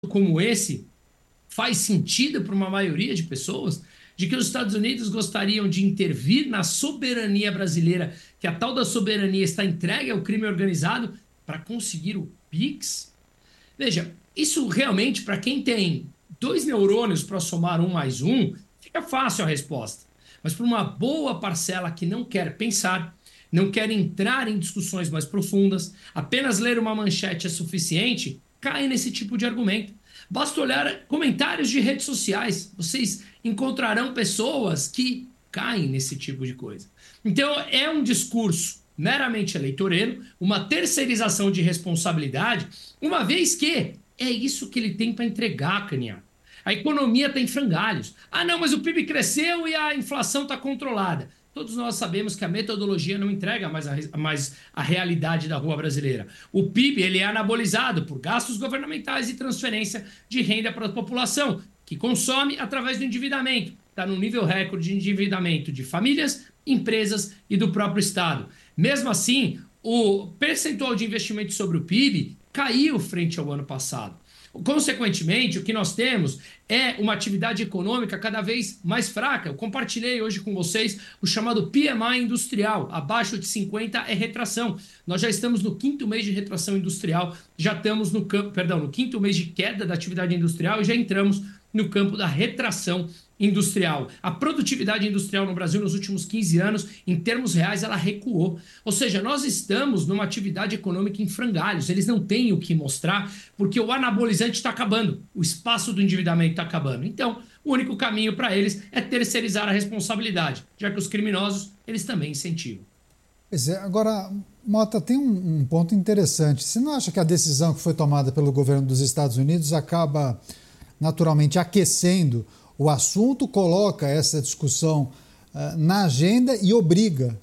como esse faz sentido para uma maioria de pessoas, de que os Estados Unidos gostariam de intervir na soberania brasileira, que a tal da soberania está entregue ao crime organizado para conseguir o PIX? Veja, isso realmente, para quem tem dois neurônios para somar um mais um, fica fácil a resposta. Mas para uma boa parcela que não quer pensar, não quer entrar em discussões mais profundas, apenas ler uma manchete é suficiente, cai nesse tipo de argumento. Basta olhar comentários de redes sociais. Vocês encontrarão pessoas que caem nesse tipo de coisa. Então, é um discurso meramente eleitoreiro, uma terceirização de responsabilidade, uma vez que é isso que ele tem para entregar, Caniá. A economia está em frangalhos. Ah, não, mas o PIB cresceu e a inflação está controlada. Todos nós sabemos que a metodologia não entrega mais a realidade da rua brasileira. O PIB ele é anabolizado por gastos governamentais e transferência de renda para a população, que consome através do endividamento. Está no nível recorde de endividamento de famílias, empresas e do próprio Estado. Mesmo assim, o percentual de investimento sobre o PIB caiu frente ao ano passado. Consequentemente, o que nós temos é uma atividade econômica cada vez mais fraca. Eu compartilhei hoje com vocês o chamado PMI industrial. Abaixo de 50 é retração. Nós já estamos no quinto mês de retração industrial, já estamos no quinto mês de queda da atividade industrial e já entramos no campo da retração industrial. A produtividade industrial no Brasil nos últimos 15 anos, em termos reais, ela recuou. Ou seja, nós estamos numa atividade econômica em frangalhos. Eles não têm o que mostrar porque o anabolizante está acabando, o espaço do endividamento está acabando. Então, o único caminho para eles é terceirizar a responsabilidade, já que os criminosos, eles também incentivam. Pois é, agora, Mota, tem um ponto interessante. Você não acha que a decisão que foi tomada pelo governo dos Estados Unidos acaba naturalmente aquecendo o assunto, coloca essa discussão na agenda e obriga,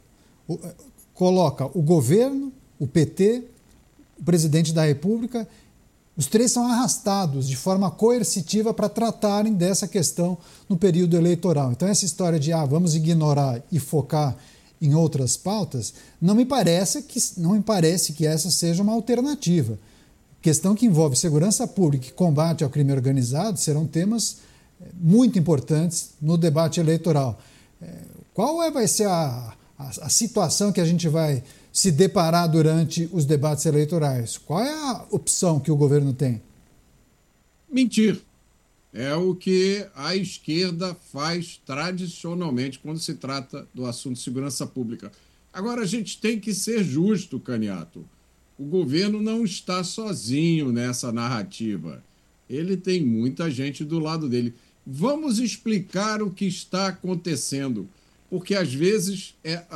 coloca o governo, o PT, o presidente da República, os três são arrastados de forma coercitiva para tratarem dessa questão no período eleitoral. Então essa história de vamos ignorar e focar em outras pautas, não me parece que essa seja uma alternativa. Questão que envolve segurança pública e combate ao crime organizado serão temas muito importantes no debate eleitoral. Qual vai ser a situação que a gente vai se deparar durante os debates eleitorais? Qual é a opção que o governo tem? Mentir. É o que a esquerda faz tradicionalmente quando se trata do assunto de segurança pública. Agora, a gente tem que ser justo, Caniato. O governo não está sozinho nessa narrativa. Ele tem muita gente do lado dele. Vamos explicar o que está acontecendo, porque às vezes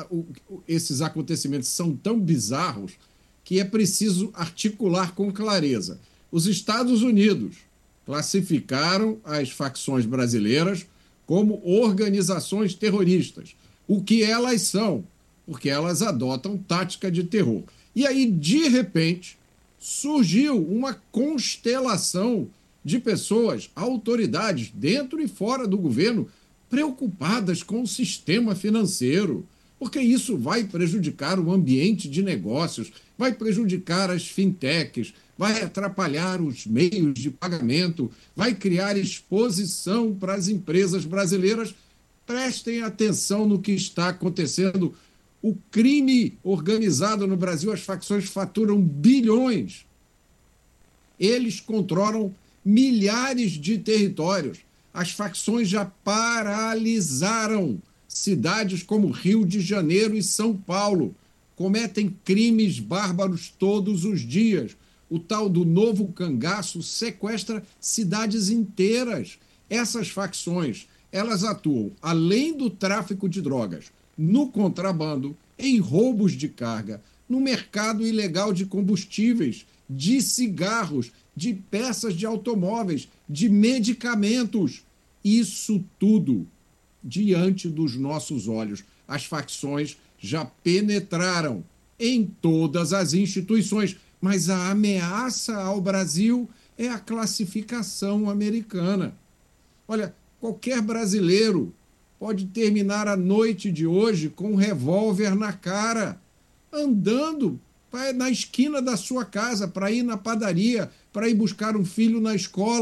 esses acontecimentos são tão bizarros que é preciso articular com clareza. Os Estados Unidos classificaram as facções brasileiras como organizações terroristas. O que elas são? Porque elas adotam tática de terror. E aí, de repente, surgiu uma constelação de pessoas, autoridades, dentro e fora do governo, preocupadas com o sistema financeiro, porque isso vai prejudicar o ambiente de negócios, vai prejudicar as fintechs, vai atrapalhar os meios de pagamento, vai criar exposição para as empresas brasileiras. Prestem atenção no que está acontecendo. O crime organizado no Brasil, as facções faturam bilhões. Eles controlam milhares de territórios. As facções já paralisaram cidades como Rio de Janeiro e São Paulo. Cometem crimes bárbaros todos os dias. O tal do novo cangaço sequestra cidades inteiras. Essas facções, elas atuam, além do tráfico de drogas, no contrabando, em roubos de carga, no mercado ilegal de combustíveis, de cigarros, de peças de automóveis, de medicamentos. Isso tudo diante dos nossos olhos. As facções já penetraram em todas as instituições, mas a ameaça ao Brasil é a classificação americana. Olha, qualquer brasileiro pode terminar a noite de hoje com um revólver na cara, andando na esquina da sua casa para ir na padaria, para ir buscar um filho na escola.